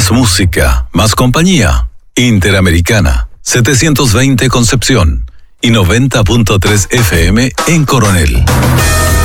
Más música, más compañía. Interamericana, 720 Concepción y 90.3 FM en Coronel.